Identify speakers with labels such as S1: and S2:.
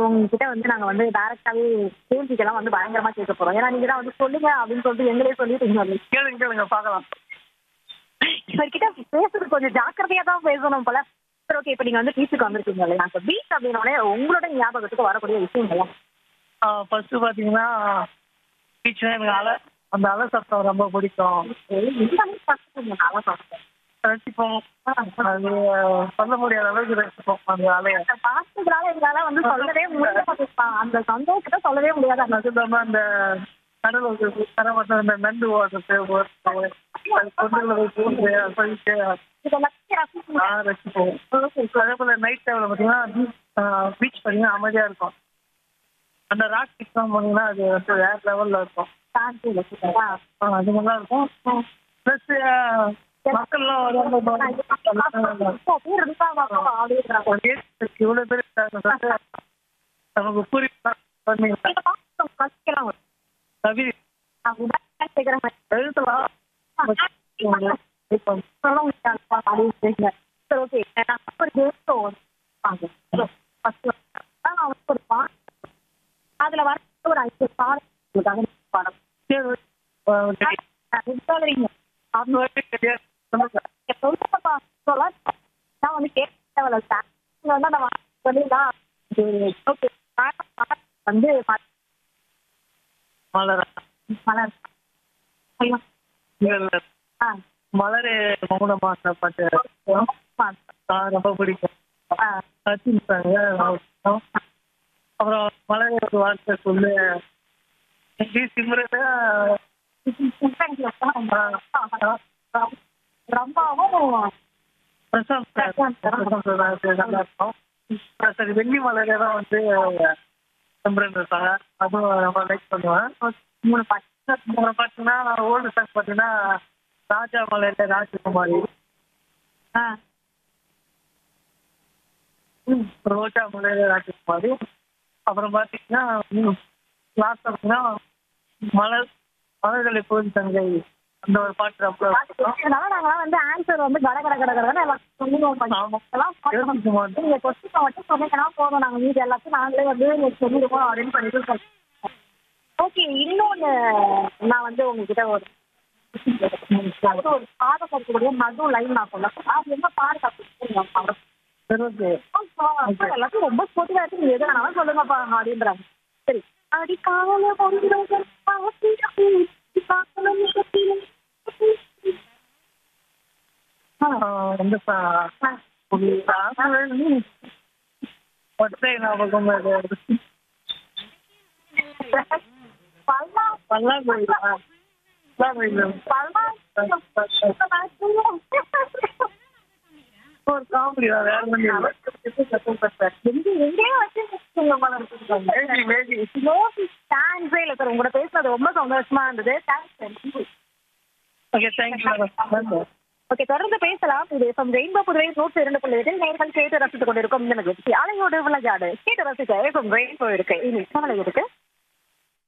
S1: உங்ககிட்ட வந்து நாங்க வந்து டைரக்டாவே கேள்விக்கெல்லாம் வந்து பயங்கரமா கேட்க போறோம். ஏன்னா நீங்க தான் வந்து சொல்லுங்க அப்படின்னு சொல்லிட்டு எங்களே சொல்லிட்டு
S2: கேளுங்க கேளுங்க பார்க்கலாம்.
S1: இவர்கிட்ட பேசுறது கொஞ்சம் ஜாக்கிரதையா தான் பேசணும் போல. சரி ஓகே, இப்ப நீங்க வந்து பீச்சுக்கு வந்திருக்கீங்க இல்லையா? இப்ப பீச் அப்படின்னோடனே உங்களோட ஞாபகத்துக்கு வரக்கூடிய விஷயங்கள்
S2: ஃபர்ஸ்ட் பாத்தீங்கன்னா பீச்னா எனக்கு அந்த அலை சத்தம் ரொம்ப பிடிக்கும்.
S1: எல்லாமே பார்த்துக்கோங்க, நல்லா பார்த்துக்கோங்க.
S2: ரசிப்போம். அது சொல்ல முடியாத அளவுக்கு ரசிப்போம் அந்த அலையை.
S1: அந்த பார்த்ததுனால எங்களால வந்து சொல்லவே முடியாது. அந்த சந்தோஷத்தை சொல்லவே முடியாது.
S2: அது இல்லாம அந்த கடலுக்கு கரை மட்டும் இந்த நண்டு ஓடுறது அது கொண்டுல போய் போயிட்டு ரசிப்போம். அதே போல நைட் டைம்ல பாத்தீங்கன்னா பீச் பாத்தீங்கன்னா அமைதியா இருக்கும். அந்த ராக் சிஸ்டம் போனீங்கன்னா அது வந்து வேற லெவல்ல இருக்கும். அது நல்லா இருக்கும். பிளஸ் மக்கள்லாம் இவ்வளவு பேர் நமக்கு பூரிப்பா கவி எழுதலாம்.
S1: அதுல வர ஒரு 5 பாடம் பாடம் நான் வந்து கேட்க வந்து
S2: மலர்
S1: மலர்
S2: மலரே மௌனமா பாட்டு ரொம்ப பிடிக்கும். அப்புறம் மலரே ஒரு வார்த்தை சொல்லு சிம்ரன்
S1: ரொம்பவும்
S2: நல்லா இருக்கும். சரி, வெள்ளி மலரே தான் வந்து சிம்ரன் இருப்பாங்க. அதுவும் ரொம்ப லைக் பண்ணுவேன்.
S1: 3 பாட்டு
S2: பார்த்தீங்கன்னா ஓல்டு சாங் பார்த்தீங்கன்னா ராஜா மலையில ராஜகுமாரி, ரோஜா மலையில ராஜகுமாரி. அப்புறம் பார்த்தீங்கன்னா லாஸ்ட் பார்த்தீங்கன்னா மலர்களை போய் தங்கை அந்த ஒரு பாட்டு ரொம்ப
S1: நாங்களாம் வந்து ஆன்சர் வந்து கட கட கட கடன்னு நீங்க கொஸ்டின் மட்டும் சொன்னீங்கன்னா போதும், நாங்க மீது எல்லாத்தையும் நாங்களே வந்து சொல்லிடுவோம் அப்படின்னு பண்ணிட்டு. ஓகே, இன்னொன்னு நான் வந்து உங்ககிட்ட ஒரு பாடம் கற்றுக்கூடிய மது லைன் நான் சொல்ல அது என்ன பாடம் கற்றுக்கிட்டு எல்லாத்தையும் ரொம்ப ஸ்போர்ட்டிவா இருக்கு, நீங்க எது வேணாலும் சொல்லுங்கப்பா அப்படின்றாங்க. சரி, அடி காவல
S2: ஒற்றை ஞாபகம் ஒரு காமெடி
S1: உங்களோட பேசுறது ரொம்ப சந்தோஷமா இருந்தது. ஓகே, தொடர்ந்து பேசலாம். இது ரெயின்போ புதுவை 102.8 நேர்கள் கேட்டு ரசித்துக் கொண்டிருக்கும் இந்த நிகழ்ச்சி அலையோடு விளையாடு. கேட்டு ரசிக்க ரெயின்போ இருக்கு. இனி கவலை இருக்கு.